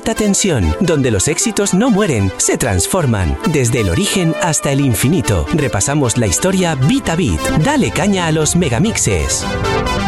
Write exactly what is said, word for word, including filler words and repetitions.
alta tensión, donde los éxitos no mueren, se transforman, desde el origen hasta el infinito. Repasamos la historia bit a bit. Dale caña a los megamixes.